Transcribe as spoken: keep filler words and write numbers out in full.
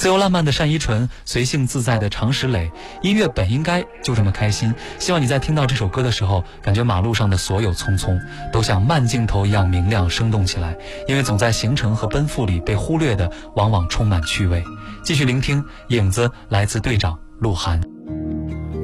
自由浪漫的单依纯，随性自在的常石磊，音乐本应该就这么开心。希望你在听到这首歌的时候，感觉马路上的所有匆匆都像慢镜头一样明亮生动起来，因为总在行程和奔赴里被忽略的往往充满趣味。继续聆听影子，来自队长鹿晗。